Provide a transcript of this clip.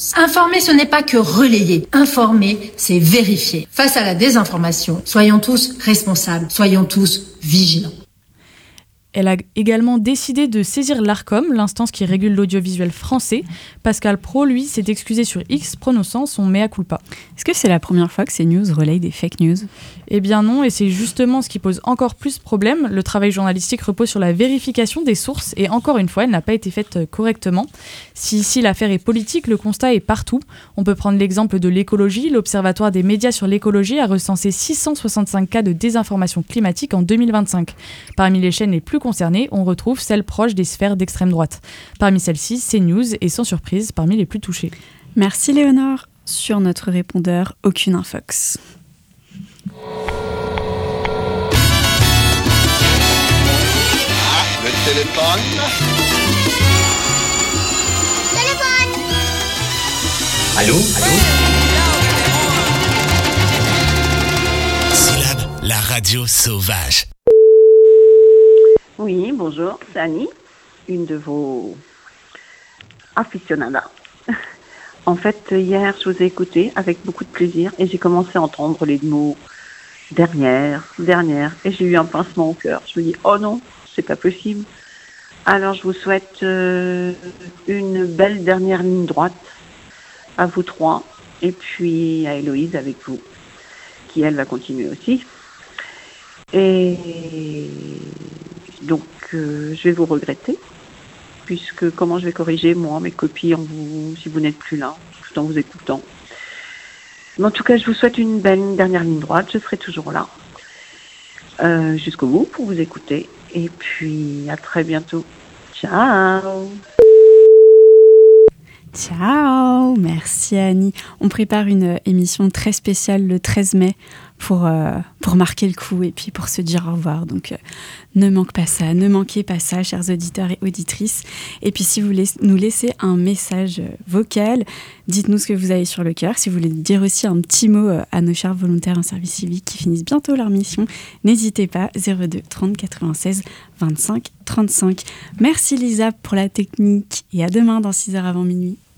sens. Informer, ce n'est pas que relayer. Informer, c'est vérifier. Face à la désinformation, soyons tous responsables, soyons tous vigilants. Elle a également décidé de saisir l'Arcom, l'instance qui régule l'audiovisuel français. Pascal Praud, lui, s'est excusé sur X, prononçant son mea culpa. Est-ce que c'est la première fois que CNews relaye des fake news ? Eh bien non, et c'est justement ce qui pose encore plus de problèmes. Le travail journalistique repose sur la vérification des sources, et encore une fois, elle n'a pas été faite correctement. Si ici l'affaire est politique, le constat est partout. On peut prendre l'exemple de l'écologie. L'Observatoire des médias sur l'écologie a recensé 665 cas de désinformation climatique en 2025. Parmi les chaînes les plus concernées, on retrouve celles proches des sphères d'extrême droite. Parmi celles-ci, CNews est sans surprise parmi les plus touchées. Merci Léonore. Sur notre répondeur, aucune infox. Le téléphone. Allô ? Syllab, la radio sauvage. Oui, bonjour, c'est Annie, une de vos aficionadas. En fait, hier, je vous ai écouté avec beaucoup de plaisir et j'ai commencé à entendre les mots dernière, et j'ai eu un pincement au cœur. Je me dis, oh non, c'est pas possible. Alors, je vous souhaite une belle dernière ligne droite à vous trois et puis à Héloïse avec vous, qui elle va continuer aussi. Et donc, je vais vous regretter, puisque comment je vais corriger, moi, mes copies, si vous n'êtes plus là, tout en vous écoutant. Mais en tout cas, je vous souhaite une belle dernière ligne droite, je serai toujours là, jusqu'au bout pour vous écouter. Et puis, à très bientôt. Ciao! Ciao, merci Annie. On prépare une émission très spéciale le 13 mai pour marquer le coup et puis pour se dire au revoir. Donc ne manquez pas ça, chers auditeurs et auditrices. Et puis si vous voulez nous laisser un message vocal, dites-nous ce que vous avez sur le cœur. Si vous voulez dire aussi un petit mot à nos chers volontaires en service civique qui finissent bientôt leur mission, n'hésitez pas, 02 30 96 25 35. Merci Lisa pour la technique et à demain dans 6h avant minuit.